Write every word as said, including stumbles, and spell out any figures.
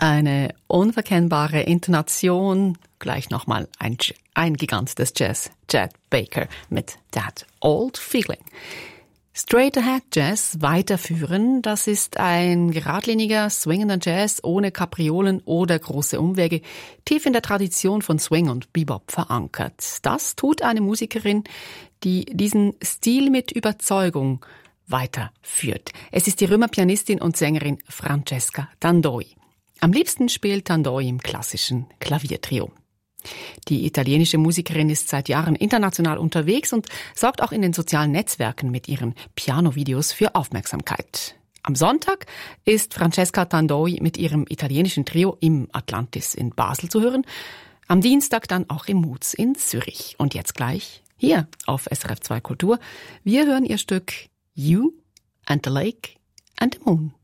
Eine unverkennbare Intonation, gleich nochmal ein, ein Gigant des Jazz, Chet Baker mit That Old Feeling. Straight Ahead Jazz weiterführen, das ist ein geradliniger, swingender Jazz ohne Kapriolen oder große Umwege, tief in der Tradition von Swing und Bebop verankert. Das tut eine Musikerin, die diesen Stil mit Überzeugung weiterführt. Es ist die Römer-Pianistin und Sängerin Francesca Tandoi. Am liebsten spielt Tandoi im klassischen Klaviertrio. Die italienische Musikerin ist seit Jahren international unterwegs und sorgt auch in den sozialen Netzwerken mit ihren Piano-Videos für Aufmerksamkeit. Am Sonntag ist Francesca Tandoi mit ihrem italienischen Trio im Atlantis in Basel zu hören, am Dienstag dann auch im Moods in Zürich. Und jetzt gleich hier auf S R F zwei Kultur. Wir hören ihr Stück You and the Lake and the Moon.